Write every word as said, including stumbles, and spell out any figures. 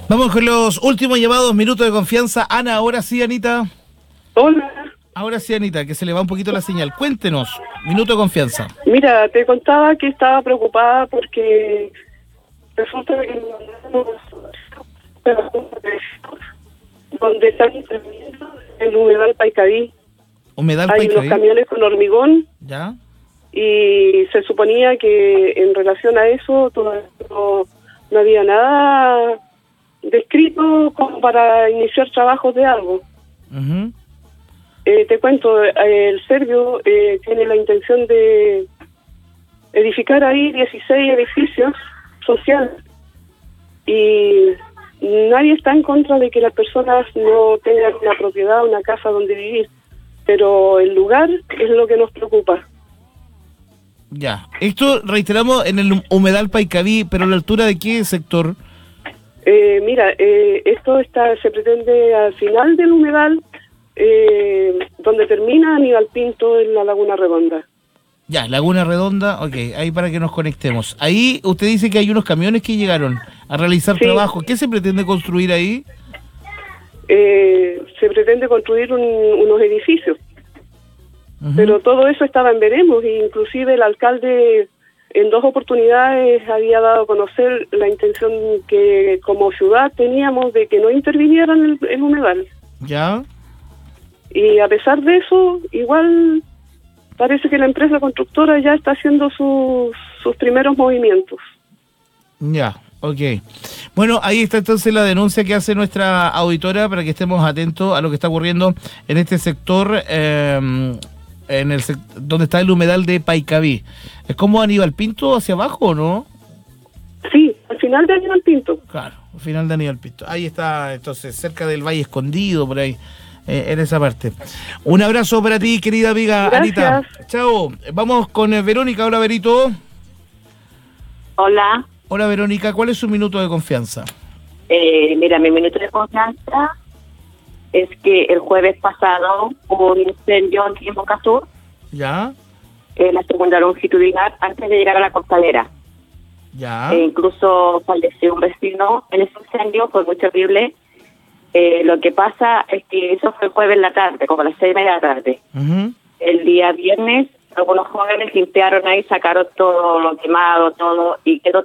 Vamos con los últimos llamados, minutos de confianza. Ana, ahora sí, Anita. Hola. Ahora sí, Anita, que se le va un poquito la señal. Cuéntenos, minuto de confianza. Mira, te contaba que estaba preocupada porque resulta que donde están interviniendo el humedal Paicaví. Humedal Hay Paicaví. unos camiones con hormigón. ¿Ya? Y se suponía que en relación a eso todavía no, no había nada descrito como para iniciar trabajos de algo. Uh-huh. Eh, te cuento, eh, el Servio eh, tiene la intención de edificar ahí dieciséis edificios sociales y nadie está en contra de que las personas no tengan una propiedad, una casa donde vivir, pero el lugar es lo que nos preocupa. Ya, esto reiteramos en el humedal Paicaví, pero a la altura de qué sector? Eh, mira, eh, esto está se pretende al final del humedal, eh, donde termina Aníbal Pinto en la Laguna Redonda. Ya, Laguna Redonda, ok, ahí para que nos conectemos. Ahí usted dice que hay unos camiones que llegaron a realizar Sí. trabajo. ¿Qué se pretende construir ahí? Eh, se pretende construir un, unos edificios. Uh-huh. Pero todo eso estaba en veremos, e inclusive el alcalde en dos oportunidades había dado a conocer la intención que como ciudad teníamos de que no intervinieran el, el humedal. ¿Ya? Y a pesar de eso, igual parece que la empresa constructora ya está haciendo sus, sus primeros movimientos. Ya, ok. Bueno, ahí está entonces la denuncia que hace nuestra auditora para que estemos atentos a lo que está ocurriendo en este sector, eh, en el sect- donde está el humedal de Paicaví. ¿Es como Aníbal Pinto hacia abajo o no? Sí, al final de Aníbal Pinto. Claro, al final de Aníbal Pinto. Ahí está, entonces, cerca del Valle Escondido, por ahí, eh, en esa parte. Un abrazo para ti, querida amiga. Gracias. Anita. Chao. Vamos con eh, Verónica. Hola, Verito. Hola, Hola, Verónica. ¿Cuál es su minuto de confianza? eh, mira, mi minuto de confianza es que el jueves pasado hubo un incendio aquí en Boca Sur, ¿Ya? en la segunda longitudinal, antes de llegar a la costanera. ¿Ya? E incluso falleció un vecino en ese incendio, fue muy terrible. Eh, lo que pasa es que eso fue el jueves en la tarde, como a las seis y media de la tarde. Uh-huh. El día viernes, algunos jóvenes limpiaron ahí, sacaron todo lo quemado, todo, y quedó